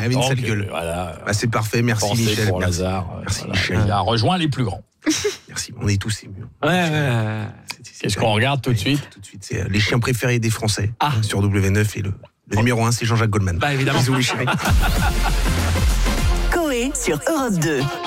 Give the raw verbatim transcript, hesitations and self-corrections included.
avait une Donc, sale gueule. Voilà. Bah, c'est parfait, merci Pensez Michel. pour merci. Lazare. Merci Voilà. Michel. Il a rejoint les plus grands. Merci, on est tous émus. Ouais, ouais. Qu'est-ce qu'on regarde tout de suite? Tout de suite, c'est euh, les chiens préférés des Français Ah. sur W neuf et le, le numéro un, c'est Jean-Jacques Goldman. Bah évidemment. Bisous Michel. Coé sur Europe deux.